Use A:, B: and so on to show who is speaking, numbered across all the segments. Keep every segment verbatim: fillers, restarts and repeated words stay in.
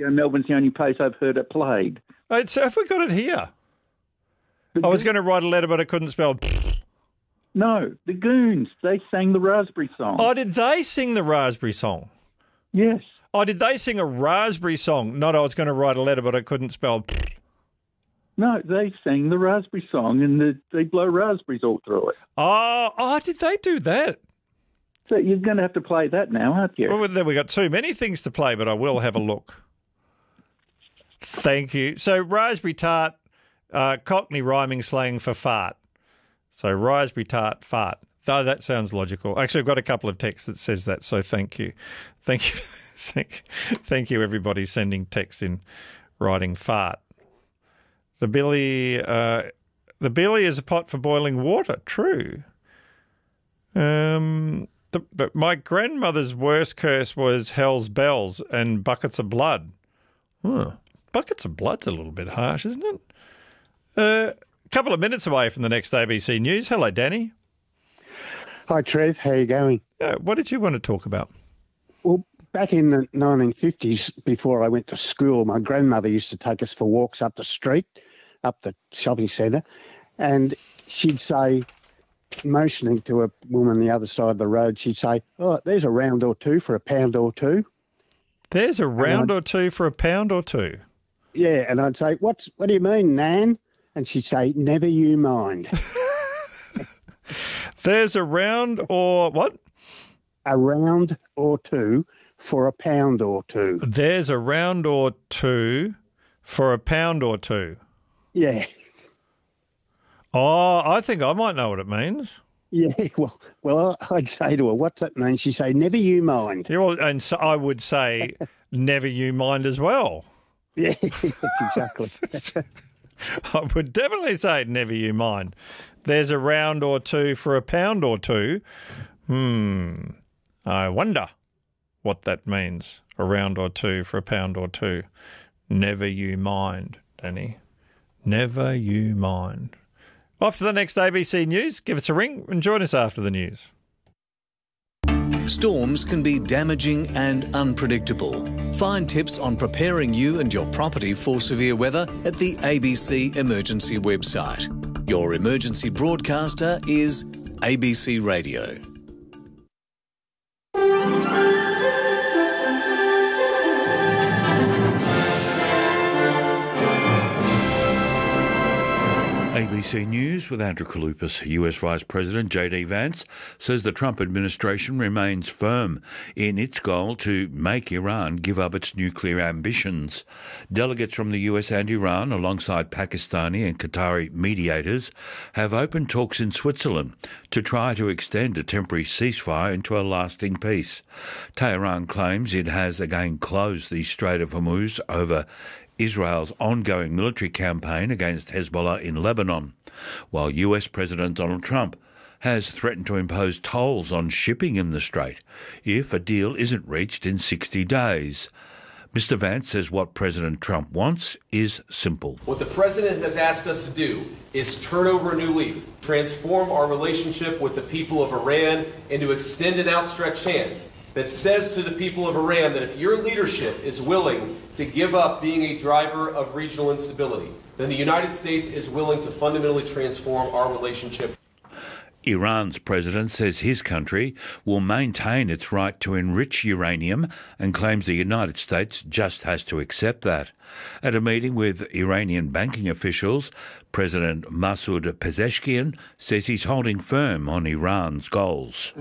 A: you know, Melbourne's the only place I've heard it played.
B: Right, so have we got it here?
A: The
B: I was
A: Go-
B: going to write a letter, but I couldn't spell.
A: No, the Goons. They sang the Raspberry song.
B: Oh, did they sing the Raspberry song?
A: Yes.
B: Oh, did they sing a Raspberry song? Not I was going to write a letter, but I couldn't spell.
A: No, they sang the Raspberry song, and the, they blow raspberries all through it.
B: Oh, oh, did they do that?
A: So you're going to have to play that now, aren't you?
B: Well, then we got too many things to play, but I will have a look. Thank you. So raspberry tart, uh, Cockney rhyming slang for fart. So raspberry tart, fart. Oh, that sounds logical. Actually, I've got a couple of texts that says that, so thank you. Thank you. Thank, thank you, everybody sending texts in writing fart. The billy, uh, the billy is a pot for boiling water. True. Um, the, but my grandmother's worst curse was hell's bells and buckets of blood. Huh. Buckets of blood's a little bit harsh, isn't it? Uh, a couple of minutes away from the next A B C News. Hello, Danny.
C: Hi, Trev. How are you going?
B: Uh, what did you want to talk about?
C: Well, back in the nineteen fifties, before I went to school, my grandmother used to take us for walks up the street, up the shopping centre, and she'd say, motioning to a woman on the other side of the road, she'd say, oh, there's a round or two for a pound or two.
B: There's a round or two for a pound or two?
C: Yeah, and I'd say, What's, what do you mean, Nan? And she'd say, never you mind.
B: There's a round or what?
C: A round or two for a pound or two.
B: There's a round or two for a pound or two.
C: Yeah.
B: Oh, I think I might know what it means.
C: Yeah, well, well, I'd say to her, what's that mean? She'd say, never you mind.
B: Yeah, well, and so I would say, never you mind as well.
C: Yeah, exactly.
B: I would definitely say, never you mind. There's a round or two for a pound or two. Hmm. I wonder what that means. A round or two for a pound or two. Never you mind, Danny. Never you mind. Off to the next A B C News. Give us a ring and join us after the news.
D: Storms can be damaging and unpredictable. Find tips on preparing you and your property for severe weather at the A B C Emergency website. Your emergency broadcaster is A B C Radio.
E: A B C News with Andrew Kalupas. U S Vice President J D Vance says the Trump administration remains firm in its goal to make Iran give up its nuclear ambitions. Delegates from the U S and Iran, alongside Pakistani and Qatari mediators, have opened talks in Switzerland to try to extend a temporary ceasefire into a lasting peace. Tehran claims it has again closed the Strait of Hormuz over Israel's ongoing military campaign against Hezbollah in Lebanon, while U S President Donald Trump has threatened to impose tolls on shipping in the strait if a deal isn't reached in sixty days. Mister Vance says what President Trump wants is simple.
F: What the President has asked us to do is turn over a new leaf, transform our relationship with the people of Iran, and to extend an outstretched hand that says to the people of Iran that if your leadership is willing to give up being a driver of regional instability, then the United States is willing to fundamentally transform our relationship.
E: Iran's president says his country will maintain its right to enrich uranium and claims the United States just has to accept that. At a meeting with Iranian banking officials, President Masoud Pezeshkian says he's holding firm on Iran's goals.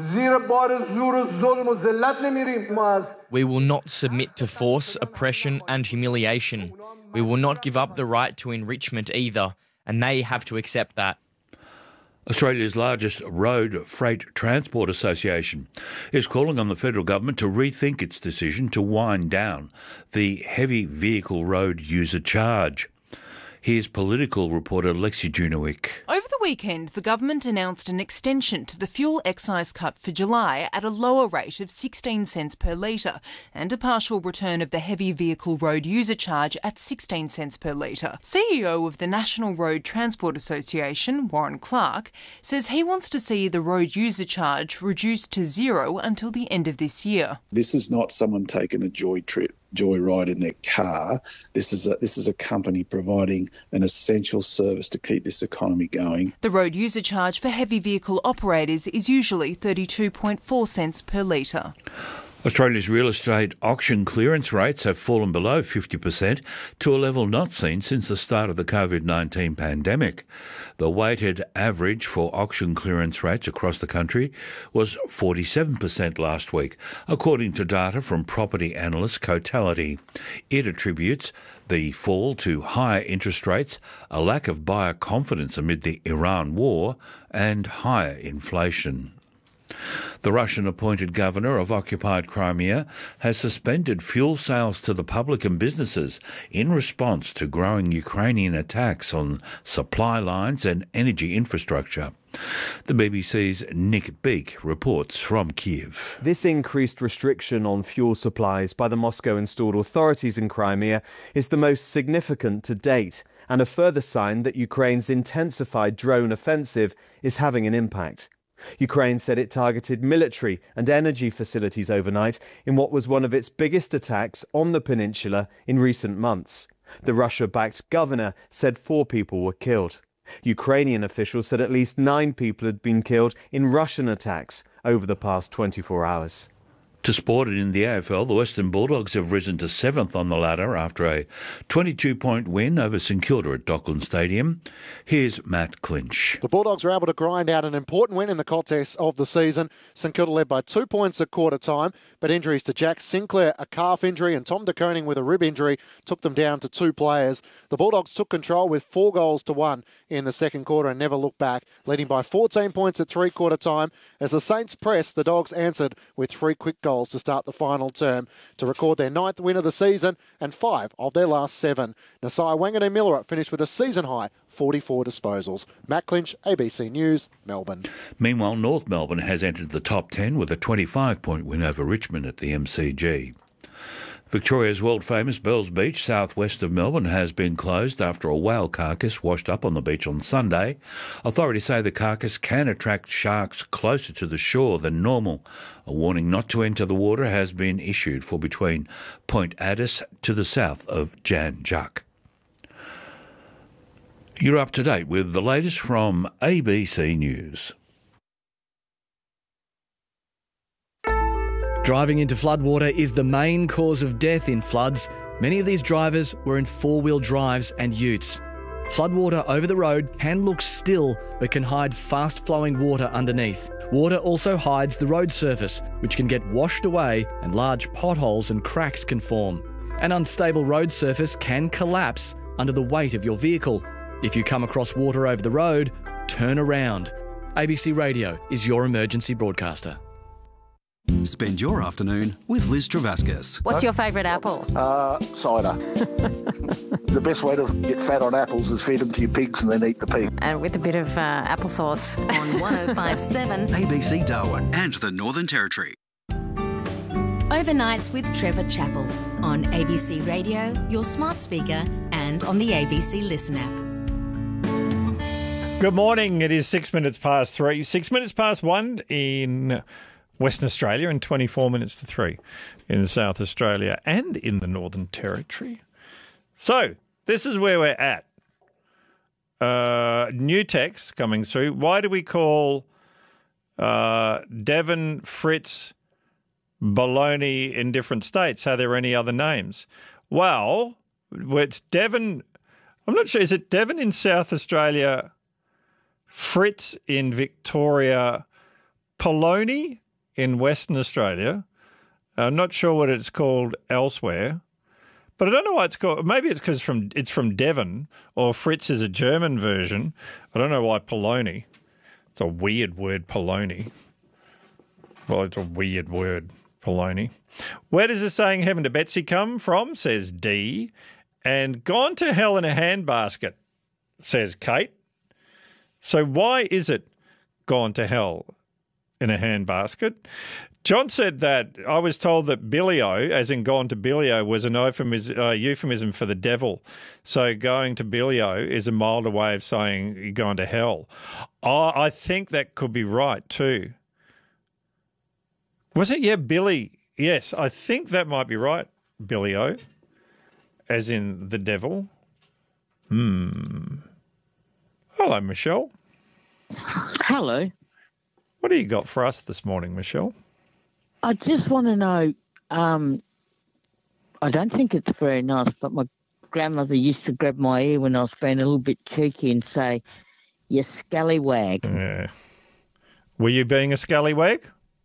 G: We will not submit to force, oppression and humiliation. We will not give up the right to enrichment either, and they have to accept that.
E: Australia's largest road freight transport association is calling on the federal government to rethink its decision to wind down the heavy vehicle road user charge. Here's political reporter Lexi Junowick.
H: Over the weekend, the government announced an extension to the fuel excise cut for July at a lower rate of sixteen cents per litre and a partial return of the heavy vehicle road user charge at sixteen cents per litre. C E O of the National Road Transport Association, Warren Clark, says he wants to see the road user charge reduced to zero until the end of this year.
I: This is not someone taking a joy trip joyride in their car. This is a, this is a company providing an essential service to keep this economy going.
H: The road user charge for heavy vehicle operators is usually thirty-two point four cents per litre.
E: Australia's real estate auction clearance rates have fallen below fifty percent to a level not seen since the start of the COVID nineteen pandemic. The weighted average for auction clearance rates across the country was forty-seven percent last week, according to data from property analyst Cotality. It attributes the fall to higher interest rates, a lack of buyer confidence amid the Iran war, and higher inflation. The Russian-appointed governor of occupied Crimea has suspended fuel sales to the public and businesses in response to growing Ukrainian attacks on supply lines and energy infrastructure. The B B C's Nick Beake reports from Kiev.
J: This increased restriction on fuel supplies by the Moscow-installed authorities in Crimea is the most significant to date, and a further sign that Ukraine's intensified drone offensive is having an impact. Ukraine said it targeted military and energy facilities overnight in what was one of its biggest attacks on the peninsula in recent months. The Russia-backed governor said four people were killed. Ukrainian officials said at least nine people had been killed in Russian attacks over the past twenty-four hours.
E: To sport it in the A F L, the Western Bulldogs have risen to seventh on the ladder after a twenty-two point win over St Kilda at Dockland Stadium. Here's Matt Clinch.
K: The Bulldogs were able to grind out an important win in the contest of the season. St Kilda led by two points at quarter time, but injuries to Jack Sinclair, a calf injury, and Tom De Koning with a rib injury took them down to two players. The Bulldogs took control with four goals to one in the second quarter and never looked back, leading by fourteen points at three-quarter time. As the Saints pressed, the Dogs answered with three quick goals to start the final term to record their ninth win of the season and five of their last seven. Nasai Wanganeen-Millera finished with a season-high forty-four disposals. Matt Clinch, A B C News, Melbourne.
E: Meanwhile, North Melbourne has entered the top ten with a twenty-five point win over Richmond at the M C G. Victoria's world-famous Bells Beach, southwest of Melbourne, has been closed after a whale carcass washed up on the beach on Sunday. Authorities say the carcass can attract sharks closer to the shore than normal. A warning not to enter the water has been issued for between Point Addis to the south of Jan Juk. You're up to date with the latest from A B C News.
L: Driving into floodwater is the main cause of death in floods. Many of these drivers were in four-wheel drives and utes. Floodwater over the road can look still, but can hide fast-flowing water underneath. Water also hides the road surface, which can get washed away and large potholes and cracks can form. An unstable road surface can collapse under the weight of your vehicle. If you come across water over the road, turn around. A B C Radio is your emergency broadcaster.
M: Spend your afternoon with Liz Travascus.
N: What's your favourite apple?
O: Uh, cider. The best way to get fat on apples is feed them to your pigs and then eat the pig.
N: And with a bit of uh, applesauce. On one oh five point seven.
M: A B C Darwin and the Northern Territory.
P: Overnights with Trevor Chappell on A B C Radio, your smart speaker, and on the A B C Listen app.
B: Good morning. It is six minutes past three. Six minutes past one in Western Australia and twenty-four minutes to three in South Australia and in the Northern Territory. So this is where we're at. Uh, new text coming through. Why do we call uh, Devon, Fritz, Baloney in different states? Are there any other names? Well, it's Devon. I'm not sure. Is it Devon in South Australia, Fritz in Victoria, Polony in Western Australia? I'm not sure what it's called elsewhere, but I don't know why it's called. Maybe it's because from it's from Devon, or Fritz is a German version. I don't know why Polony. It's a weird word, Polony. Well, it's a weird word, Polony. Where does the saying "Heaven to Betsy" come from? Says D. And "Gone to hell in a handbasket," says Kate. So why is it gone to hell in a handbasket? John said that I was told that Billy-o, as in gone to Billy-o, was an euphemism, uh, euphemism for the devil. So going to Billy-o is a milder way of saying you're going to hell. Oh, I think that could be right too. Was it? Yeah, Billy. Yes, I think that might be right. Billy O, as in the devil. Hmm. Hello, Michelle.
Q: Hello.
B: What do you got for us this morning, Michelle?
Q: I just want to know, um, I don't think it's very nice, but my grandmother used to grab my ear when I was being a little bit cheeky and say, "You scallywag."
B: Yeah. Were you being a scallywag?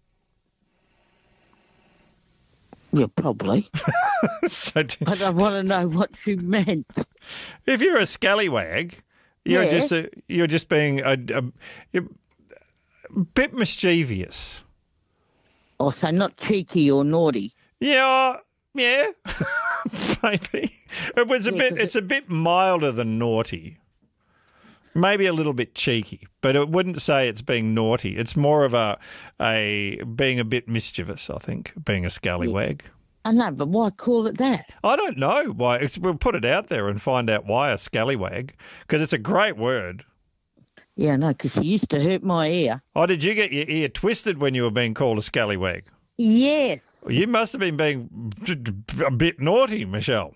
Q: Yeah, probably.
B: so do-
Q: But I want to know what you meant.
B: If you're a scallywag, you're
Q: Yeah.
B: just a, you're just being a, a, you're a bit mischievous.
Q: Oh, so not cheeky or naughty.
B: Yeah, yeah, maybe. It was a
Q: Yeah,
B: bit.
Q: 'cause
B: It's a bit milder than naughty. Maybe a little bit cheeky, but it wouldn't say it's being naughty. It's more of a a being a bit mischievous. I think being a scallywag.
Q: I know, but why call it that?
B: I don't know why. It's, we'll put it out there and find out why a scallywag, because it's a great word.
Q: Yeah, no, because she used to hurt my ear.
B: Oh, did you get your ear twisted when you were being called a scallywag?
Q: Yes.
B: You must have been being a bit naughty, Michelle.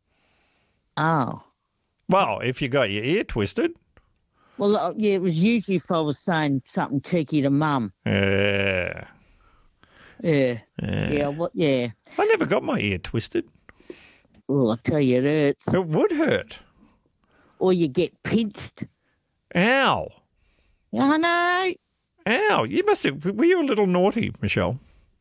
Q: Oh.
B: Well, if you got your ear twisted.
Q: Well, uh, yeah, it was usually if I was saying something cheeky to Mum.
B: Yeah.
Q: Yeah.
B: Yeah.
Q: Yeah, what? Yeah.
B: I never got my ear twisted.
Q: Well, I tell you, it hurts.
B: It would hurt.
Q: Or you get pinched.
B: Ow.
Q: I know.
B: Ow. You must have, were you a little naughty, Michelle?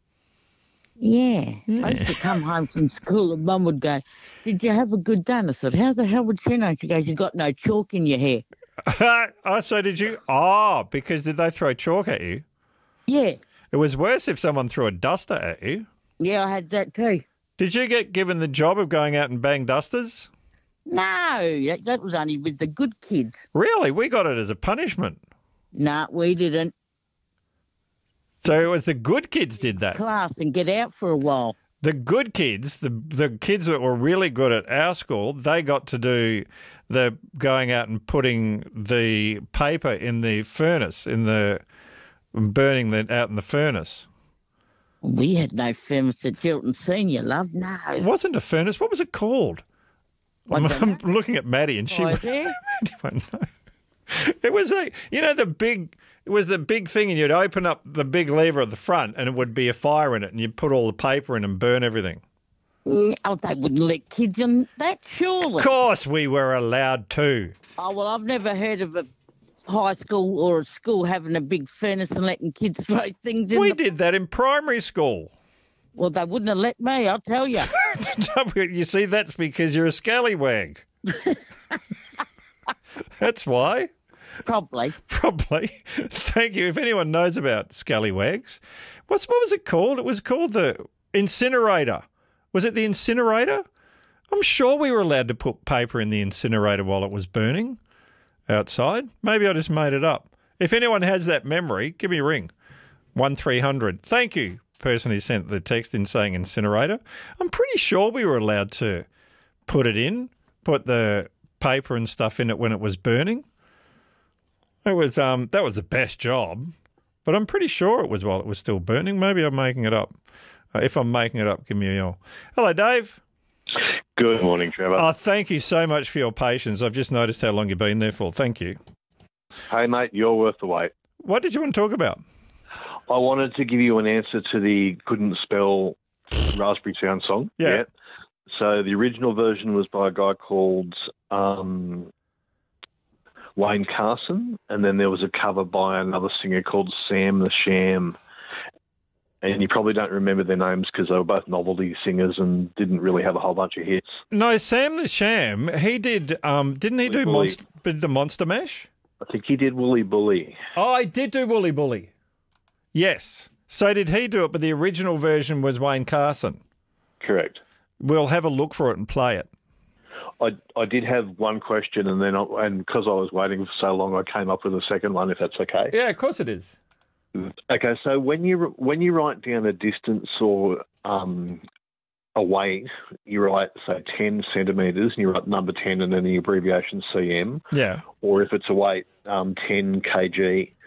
Q: Yeah. I used to come home from school and Mum would go, "Did you have a good day?" And I said, "How the hell would she know?" She goes, "You got no chalk in your hair."
B: Oh, so did you? Oh, because did they throw chalk at you?
Q: Yeah.
B: It was worse if someone threw a duster at you.
Q: Yeah, I had that too.
B: Did you get given the job of going out and bang dusters?
Q: No, that, that was only with the good kids.
B: Really? We got it as a punishment.
Q: No, we didn't.
B: So it was the good kids did that.
Q: Class and get out for a while.
B: The good kids, the the kids that were really good at our school, they got to do the going out and putting the paper in the furnace, in the burning it out in the furnace.
Q: We had no furnace at Gilton Senior, love. No.
B: It wasn't a furnace. What was it called? I'm, I'm looking at Maddie and she won't, Maddie won't know. It was a, you know, the big, it was the big thing, and you'd open up the big lever at the front and it would be a fire in it, and you'd put all the paper in and burn everything.
Q: Mm, oh, they wouldn't let kids in that, surely.
B: Of course we were allowed to.
Q: Oh, well, I've never heard of a high school or a school having a big furnace and letting kids throw things in.
B: We
Q: the...
B: did that in primary school.
Q: Well, they wouldn't have let me, I'll tell you.
B: You see, that's because you're a scallywag. That's why.
Q: Probably.
B: Probably. Thank you. If anyone knows about scallywags, what's what was it called? It was called the incinerator. Was it the incinerator? I'm sure we were allowed to put paper in the incinerator while it was burning outside. Maybe I just made it up. If anyone has that memory, give me a ring. one three hundred. Thank you, person who sent the text in saying incinerator. I'm pretty sure we were allowed to put it in, put the paper and stuff in it when it was burning. It was um that was the best job, but I'm pretty sure it was while it was still burning. Maybe I'm making it up. Uh, if I'm making it up, give me a yell. Hello, Dave.
R: Good morning, Trevor.
B: Oh, thank you so much for your patience. I've just noticed how long you've been there for. Thank you.
R: Hey, mate, you're worth the wait.
B: What did you want to talk about?
R: I wanted to give you an answer to the couldn't spell Raspberry Sound song.
B: Yeah.
R: Yet. So the original version was by a guy called um, Wayne Carson, and then there was a cover by another singer called Sam the Sham. And you probably don't remember their names because they were both novelty singers and didn't really have a whole bunch of hits.
B: No, Sam the Sham, he did, um, didn't he
R: Wooly
B: do
R: Bully.
B: Monst- the Monster Mash?
R: I think he did Wooly Bully.
B: Oh, I did do Wooly Bully. Yes. So did he do it, but the original version was Wayne Carson.
R: Correct.
B: We'll have a look for it and play it.
R: I I did have one question, and then I, and because I was waiting for so long, I came up with a second one. If that's okay.
B: Yeah, of course it is.
R: Okay, so when you when you write down a distance or um, a weight, you write say ten centimetres, and you write number ten, and then the abbreviation C M.
B: Yeah.
R: Or if it's a weight, um, ten kilograms.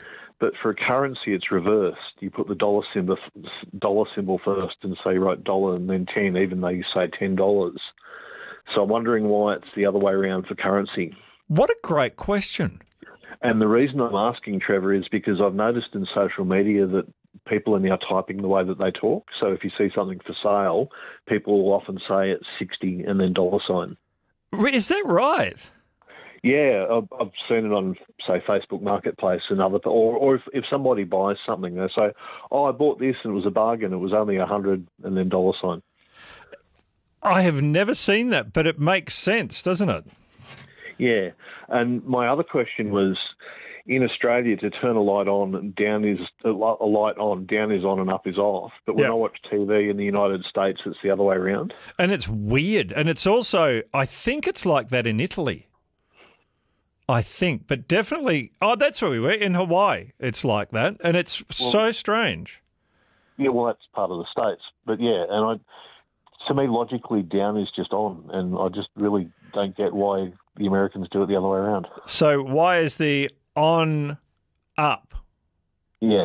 R: But for a currency, it's reversed. You put the dollar symbol, dollar symbol first and say, right, dollar and then ten, even though you say ten dollars. So I'm wondering why it's the other way around for currency.
B: What a great question.
R: And the reason I'm asking, Trevor, is because I've noticed in social media that people are now typing the way that they talk. So if you see something for sale, people will often say it's sixty and then dollar sign.
B: Is that right?
R: Yeah, I've, I've seen it on, say, Facebook Marketplace and other, or, or if, if somebody buys something, they say, oh, I bought this and it was a bargain, it was only a hundred and then dollar sign.
B: I have never seen that, but it makes sense, doesn't it?
R: Yeah, and my other question was, in Australia, to turn a light on, down is a light on, down is on, and up is off. But when
B: Yep.
R: I watch T V in the United States, it's the other way around.
B: And it's weird. And it's also, I think it's like that in Italy. I think, but definitely, oh, that's where we were, in Hawaii. It's like that. And it's
R: Well-
B: so strange.
R: Yeah, well, that's part of the States. But yeah, and I, to me, logically, down is just on, and I just really don't get why the Americans do it the other way around.
B: So why is the on up?
R: Yeah.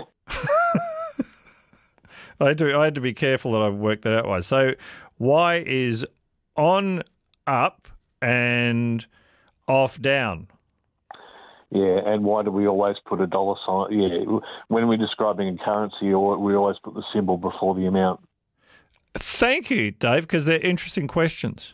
B: I had to, I had to be careful that I worked that out. Why. So why is on up and off down?
R: Yeah, and why do we always put a dollar sign? Yeah, when we're describing a currency, or we always put the symbol before the amount.
B: Thank you, Dave, because they're interesting questions.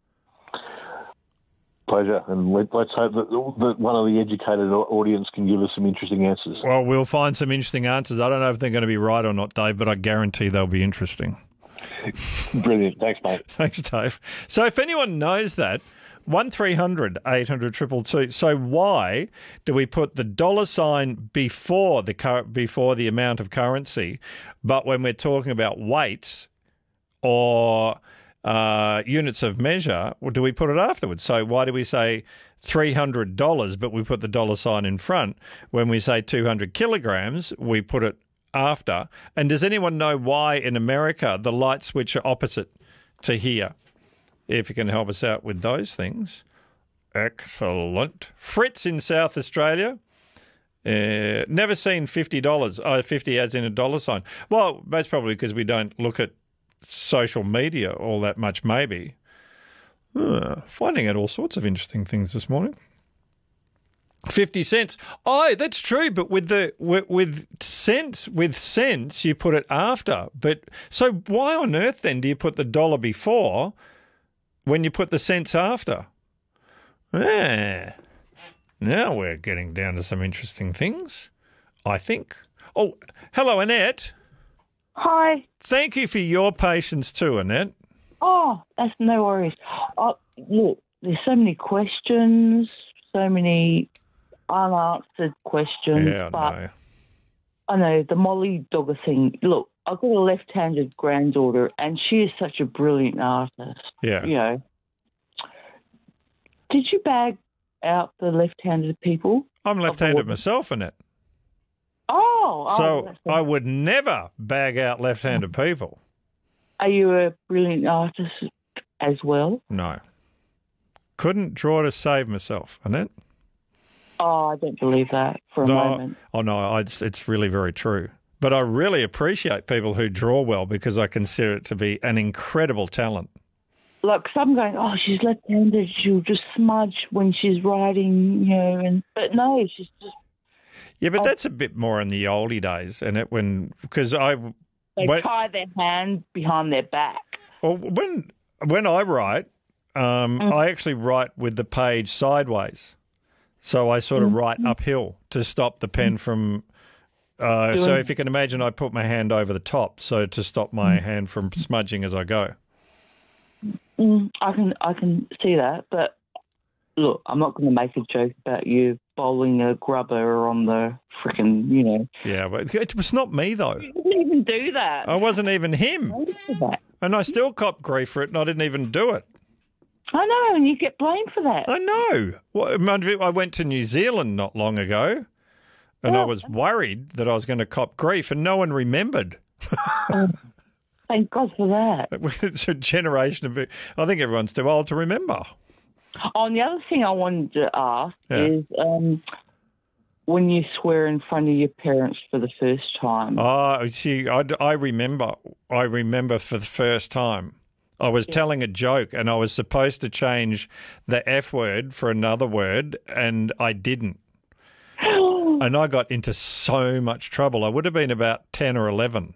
R: Pleasure, and let, let's hope that, that one of the educated audience can give us some interesting answers.
B: Well, we'll find some interesting answers. I don't know if they're going to be right or not, Dave, but I guarantee they'll be interesting.
R: Brilliant. Thanks, mate.
B: Thanks, Dave. So if anyone knows that, one three hundred eight hundred two two two. So why do we put the dollar sign before the cur- before the amount of currency, but when we're talking about weights or uh, units of measure, do we put it afterwards? So why do we say three hundred dollars, but we put the dollar sign in front? When we say two hundred kilograms, we put it after. And does anyone know why in America the light switch are opposite to here? If you can help us out with those things. Excellent. Fritz in South Australia. Uh, never seen fifty dollars. Oh, fifty as in a dollar sign. Well, that's probably because we don't look at social media all that much, maybe. Uh, finding out all sorts of interesting things this morning. fifty cents. Oh, that's true. But with the with, with cents, with cents, you put it after. But so why on earth then do you put the dollar before when you put the cents after? Ah, now we're getting down to some interesting things, I think. Oh, hello, Annette.
S: Hi.
B: Thank you for your patience too, Annette.
S: Oh, that's no worries. Oh, look, there's so many questions, so many unanswered questions.
B: Yeah, I
S: but
B: know.
S: I know the Molly Dogger thing. Look, I've got a left-handed granddaughter, and she is such a brilliant artist.
B: Yeah.
S: You know, did you bag out the left-handed people?
B: I'm left-handed myself, Annette.
S: Oh, oh,
B: So
S: that's
B: I would never bag out left-handed people.
S: Are you a brilliant artist as well?
B: No. Couldn't draw to save myself, Annette.
S: Oh, I don't believe that for a
B: no,
S: moment.
B: Oh, no, I, it's, it's really very true. But I really appreciate people who draw well because I consider it to be an incredible talent.
S: Like some going, oh, she's left-handed. She'll just smudge when she's writing, you know. And but no, she's just.
B: Yeah, but that's a bit more in the oldie days, and it when because I
S: They
B: when,
S: tie their hand behind their back.
B: well, when when I write, um,
S: Mm.
B: I actually write with the page sideways, so I sort of
S: Mm.
B: write uphill to stop the pen from. Uh, so
S: Doing-
B: if you can imagine, I put my hand over the top, so to stop my
S: Mm.
B: hand from smudging as I go.
S: Mm, I can I can see that, but look, I'm not going to make a joke about you bowling a grubber on the frickin', you know.
B: Yeah, but it was not me though.
S: You didn't even do that.
B: I wasn't even him, and I still cop grief for it, and I didn't even do it.
S: I know, and you get blamed for that.
B: I know. Well, I went to New Zealand not long ago, and I was worried that I was going to cop grief, and no one remembered.
S: Thank God for that.
B: It's a generation of. I think everyone's too old to remember.
S: Oh, and the other thing I wanted to ask
B: Yeah.
S: is, um, when you swear in front of your parents for the first time.
B: Oh, see, I, I remember. I remember for the first time. I was yeah. telling a joke and I was supposed to change the F word for another word and I didn't. And I got into so much trouble. I would have been about ten or eleven.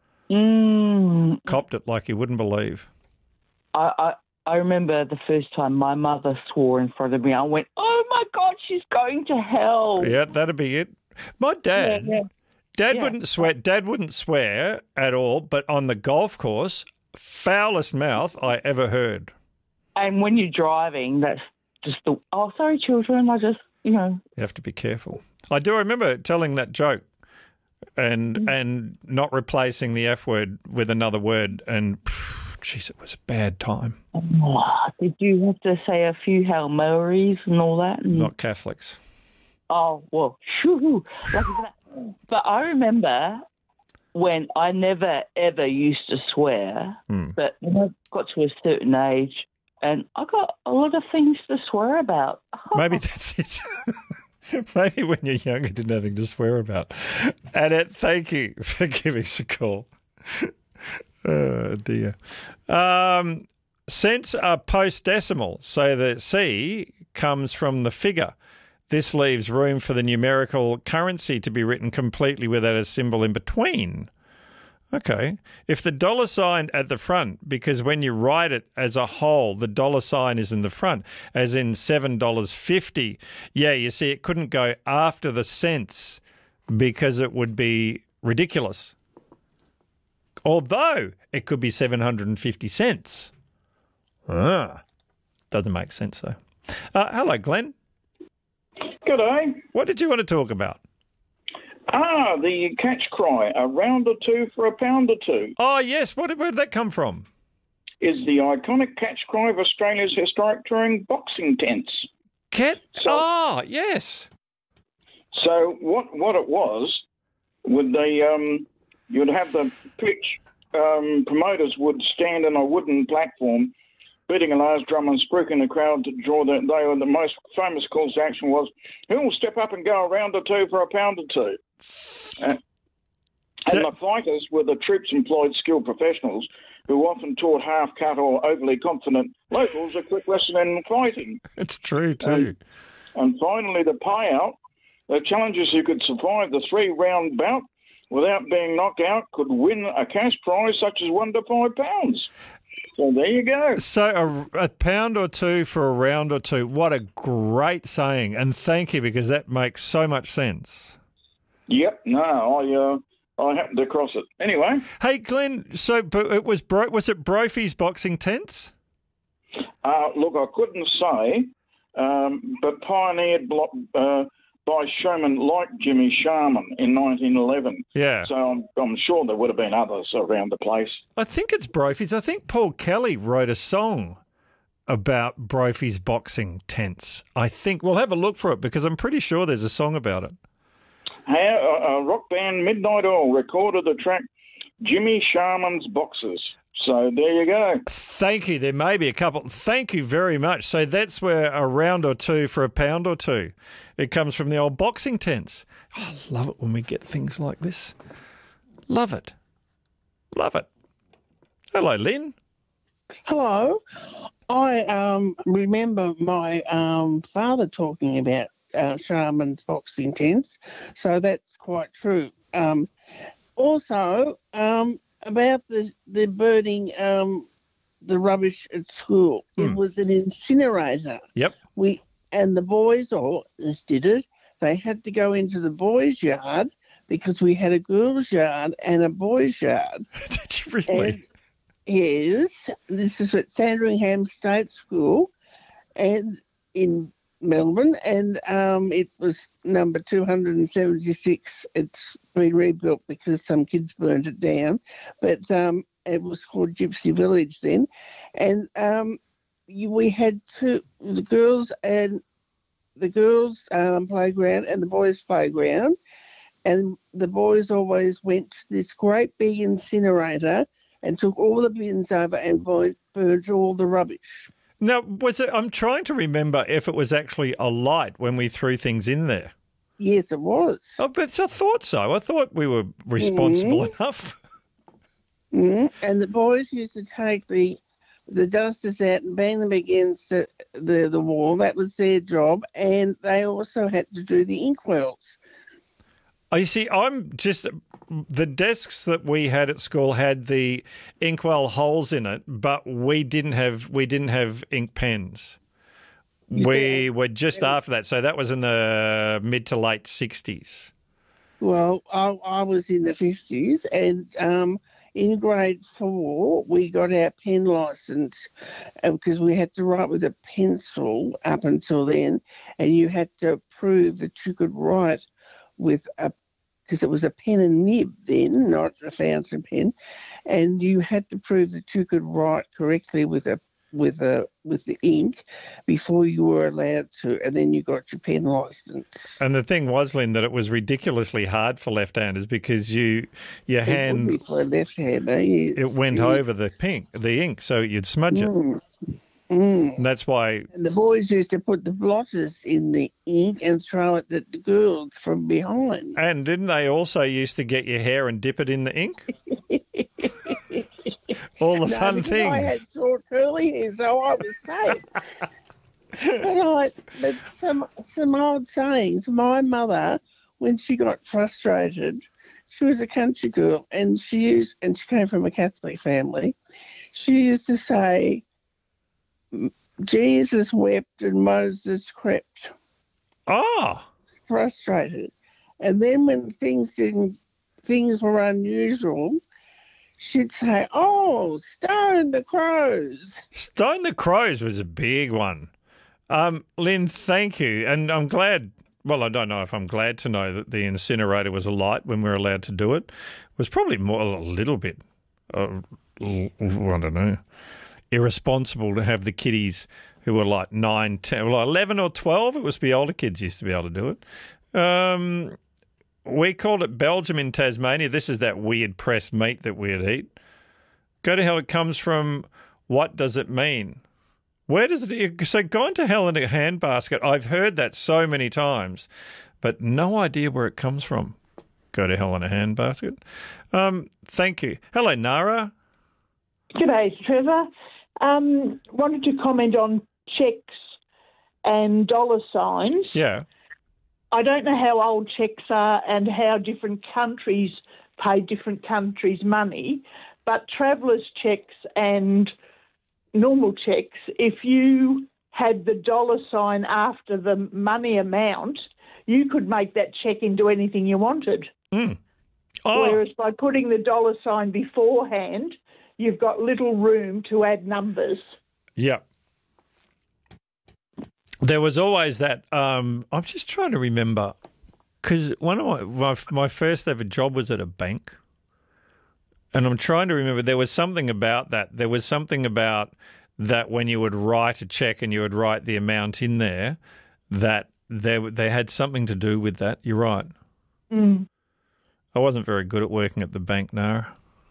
S: Mm.
B: Copped it like you wouldn't believe.
S: I, I, I remember the first time my mother swore in front of me. I went, oh, my God, she's going to hell.
B: Yeah, that'd be it. My dad,
S: yeah, yeah.
B: dad
S: yeah.
B: wouldn't swear. Dad wouldn't swear at all, but on the golf course, foulest mouth I ever heard.
S: And when you're driving, that's just the, oh, sorry, children, I just, you know.
B: You have to be careful. I do remember telling that joke and mm. and not replacing the F word with another word. And, jeez, it was a bad time.
S: Oh, did you have to say a few Hail Marys and all that? And...
B: Not Catholics.
S: Oh, well, shoo, like that. But I remember when I never, ever used to swear,
B: mm.
S: but when I got to a certain age, and I got a lot of things to swear about.
B: Maybe that's it. Maybe when you're younger, didn't have anything to swear about. Annette, thank you for giving us a call. Oh, dear. Um, cents are post-decimal, so the C comes from the figure. This leaves room for the numerical currency to be written completely without a symbol in between. Okay. If the dollar sign at the front, because when you write it as a whole, the dollar sign is in the front, as in seven dollars fifty. Yeah, you see, it couldn't go after the cents because it would be ridiculous. Although it could be seven hundred fifty cents. Ah, doesn't make sense, though. Uh, hello, Glenn.
T: Good day.
B: What did you want to talk about?
T: Ah, the catch cry, a round or two for a pound or two.
B: Oh, yes. What, where did that come from?
T: Is the iconic catch cry of Australia's historic touring boxing tents.
B: Cat? So, oh, yes.
T: So what what it was, would they, um, you'd have the pitch, um, promoters would stand on a wooden platform, beating a large drum and spruiking the crowd to draw the, they were the most famous calls to action was, who will step up and go a round or two for a pound or two? Uh, and the fighters were the troops employed skilled professionals who often taught half-cut or overly confident locals a quick lesson in fighting.
B: It's true, too.
T: Um, and finally, the payout, the challengers who could survive the three-round bout without being knocked out could win a cash prize such as one to five pounds. So there you go.
B: So a, a pound or two for a round or two. What a great saying. And thank you, because that makes so much sense.
T: Yep. No, I uh, I happened to cross it. Anyway.
B: Hey, Glenn, so but it was Bro- was it Brophy's Boxing Tents?
T: Uh, look, I couldn't say, um, but pioneered blo- uh, by showmen like Jimmy Sharman in nineteen eleven.
B: Yeah.
T: So I'm, I'm sure there would have been others around the place.
B: I think it's Brophy's. I think Paul Kelly wrote a song about Brophy's Boxing Tents. I think we'll have a look for it because I'm pretty sure there's a song about it.
T: Hey, uh, uh, rock band Midnight Oil recorded the track Jimmy Sharman's Boxers. So there you go.
B: Thank you. There may be a couple. Thank you very much. So that's where a round or two for a pound or two. It comes from the old boxing tents. Oh, I love it when we get things like this. Love it. Love it. Hello, Lynn.
U: Hello. I um, remember my um, father talking about uh, Sharman's boxing tents, so that's quite true. Um, also, um, about the the burning um, the rubbish at school, mm. it was an incinerator.
B: Yep.
U: We and the boys all this did it. They had to go into the boys' yard because we had a girls' yard and a boys' yard.
B: Did you really?
U: And, yes, this is at Sandringham State School, and in Melbourne, and um, it was number two hundred seventy-six. It's been rebuilt because some kids burnt it down, but um, it was called Gypsy Village then. And um, you, we had two, the girls and the girls' um, playground and the boys' playground, and the boys always went to this great big incinerator and took all the bins over and burnt all the rubbish.
B: Now, was it? I'm trying to remember if it was actually a light when we threw things in there.
U: yes, it was.
B: Oh, but I thought so. I thought we were responsible
U: Mm.
B: enough.
U: Mm. And the boys used to take the the dusters out and bang them against the, the, the wall. That was their job. And they also had to do the inkwells.
B: Oh, you see, I'm just the desks that we had at school had the inkwell holes in it, but we didn't have we didn't have ink pens.
U: You
B: we
U: see,
B: were just after that, so that was in the mid to late sixties.
U: Well, I, I was in the fifties, and um, in grade four, we got our pen licence because we had to write with a pencil up until then, and you had to prove that you could write with a, because it was a pen and nib then, not a fountain pen, and you had to prove that you could write correctly with a with a with the ink before you were allowed to, and then you got your pen license.
B: And the thing was, Lynn, that it was ridiculously hard for left-handers because you your
U: It
B: hand
U: would be for a left-hander, yes.
B: it went
U: Yes.
B: over the pink the ink, so you'd smudge it.
U: Mm. Mm.
B: And that's why.
U: And the boys used to put the blotters in the ink and throw it at the girls from behind.
B: And didn't they also used to get your hair and dip it in the ink? All the
U: No,
B: fun
U: because
B: things.
U: I had short curly hair, so I was safe. but I, but some some old sayings. My mother, when she got frustrated, she was a country girl, and she used, and she came from a Catholic family. She used to say, "Jesus wept and Moses crept."
B: Oh,
U: frustrated. And then when things didn't, things were unusual, she'd say, "Oh, stone the crows."
B: Stone the Crows was a big one. Um, Lynn, thank you. And I'm glad, well, I don't know if I'm glad to know that the incinerator was alight when we were allowed to do it. It was probably more a little bit, uh, I don't know, irresponsible to have the kiddies who were like nine, ten, well, eleven or twelve. It was the older kids used to be able to do it. Um, we called it Belgium in Tasmania. This is that weird pressed meat that we'd eat. Go to hell, it comes from, what does it mean? Where does it, so gone to hell in a handbasket. I've heard that so many times, but no idea where it comes from. Go to hell in a handbasket. Um, thank you. Hello, Nara.
A: G'day, Trevor. Um, wanted to comment on cheques and dollar signs.
B: Yeah.
A: I don't know how old cheques are and how different countries pay different countries' money, but travellers' cheques and normal cheques, if you had the dollar sign after the money amount, you could make that cheque into anything you wanted.
B: Mm. Oh.
A: Whereas by putting the dollar sign beforehand, you've got little room to add numbers.
B: Yeah. There was always that, um, I'm just trying to remember, because one of my, my, my first ever job was at a bank, and I'm trying to remember, there was something about that. There was something about that when you would write a cheque and you would write the amount in there, that they, they had something to do with that. You're right.
A: Mm.
B: I wasn't very good at working at the bank, Nara.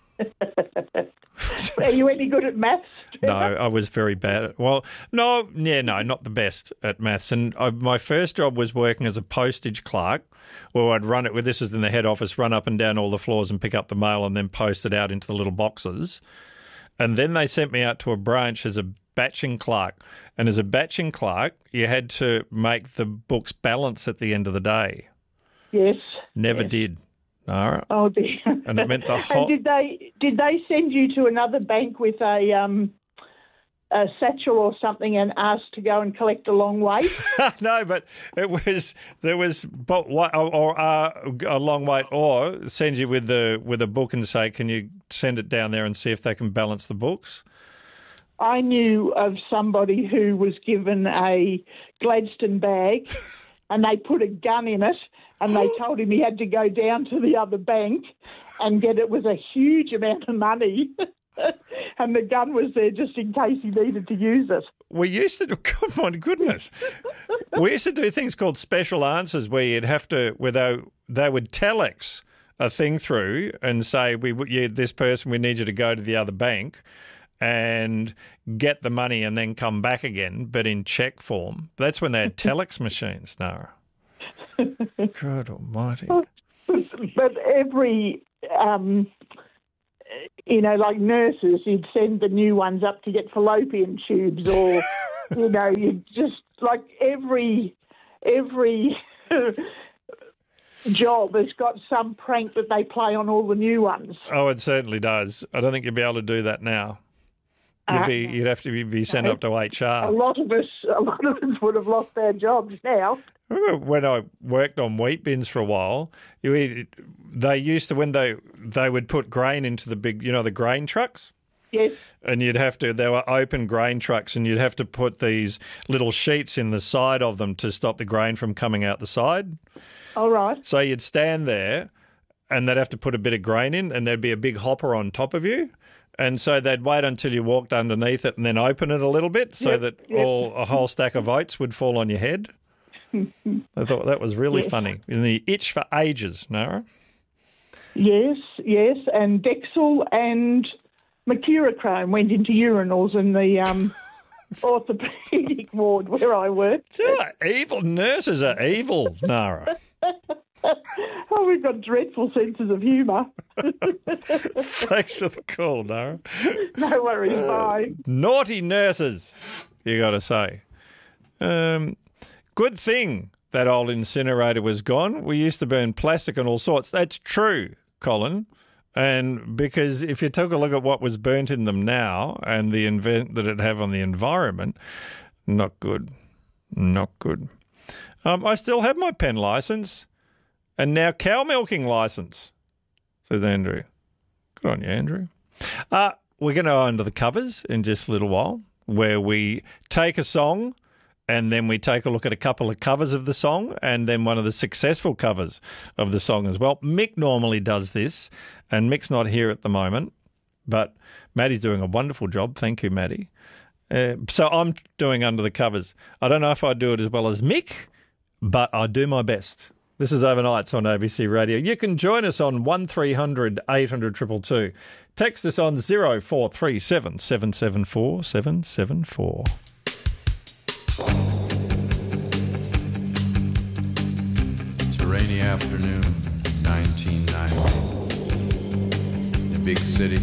A: Are you any good at maths?
B: No, I was very bad at, well, no, yeah, no, not the best at maths. And I, my first job was working as a postage clerk, where I'd run it, where this was in the head office, run up and down all the floors and pick up the mail and then post it out into the little boxes. And then they sent me out to a branch as a batching clerk. And as a batching clerk, you had to make the books balance at the end of the day.
A: Yes.
B: Never
A: yes.
B: did. No.
A: Oh dear.
B: And it meant the whole...
A: And did they did they send you to another bank with a um a satchel or something and ask to go and collect a long wait?
B: No, but it was there was but what or, or uh, a long wait, or send you with the with a book and say, can you send it down there and see if they can balance the books?
A: I knew of somebody who was given a Gladstone bag and they put a gun in it and they told him he had to go down to the other bank and get it was a huge amount of money. And the gun was there just in case he needed to use it.
B: We used to do, oh my goodness, we used to do things called special answers where you'd have to, where they, they would telex a thing through and say, "We, you, this person, we need you to go to the other bank and get the money and then come back again, but in cheque form." That's when they had telex machines, Nara. God almighty.
A: But every, um, you know, like nurses, you'd send the new ones up to get fallopian tubes, or, you know, you just, like every, every job has got some prank that they play on all the new ones.
B: Oh, it certainly does. I don't think you'd be able to do that now. You'd
A: Uh,
B: be, you'd have to be, be sent up to H R.
A: A lot of us, a lot of us would have lost their jobs now.
B: Remember when I worked on wheat bins for a while, you, they used to, when they they would put grain into the big, you know, the grain trucks?
A: Yes.
B: And you'd have to, they were open grain trucks, and you'd have to put these little sheets in the side of them to stop the grain from coming out the side.
A: All right.
B: So you'd stand there and they'd have to put a bit of grain in, and there'd be a big hopper on top of you. And so they'd wait until you walked underneath it and then open it a little bit so
A: Yep,
B: that
A: yep.
B: all a whole stack of oats would fall on your head. I thought that was really
A: Yes.
B: funny. And the itch for ages, Nara.
A: Yes, yes, and Dexel and mercurochrome went into urinals in the um, orthopaedic ward where I worked.
B: Yeah, evil nurses are evil, Nara.
A: Oh, we've got dreadful senses of humour.
B: Thanks for the call, Nara.
A: No worries, bye.
B: Naughty nurses, you got to say. Um, good thing that old incinerator was gone. We used to burn plastic and all sorts. That's true, Colin. And because if you took a look at what was burnt in them now and the event that it have on the environment, not good. Not good. Um, I still have my pen licence and now cow milking licence, says Andrew. Good on you, Andrew. Uh, we're going to go under the covers in just a little while, where we take a song and then we take a look at a couple of covers of the song and then one of the successful covers of the song as well. Mick normally does this, and Mick's not here at the moment, but Maddie's doing a wonderful job. Thank you, Maddie. Uh, so I'm doing under the covers. I don't know if I do it as well as Mick, but I do my best. This is Overnights on A B C Radio. You can join us on one three hundred eight hundred two two two. Text us on zero four three seven seven seven four seven seven four.
C: It's a rainy afternoon, nineteen ninety. In a big city